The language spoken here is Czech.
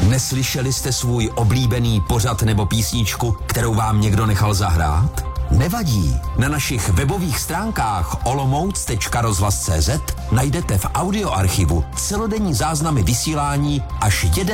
Neslyšeli jste svůj oblíbený pořad nebo písničku, kterou vám někdo nechal zahrát? Nevadí. Na našich webových stránkách olomouc.rozhlas.cz najdete v audioarchivu celodenní záznamy vysílání až 1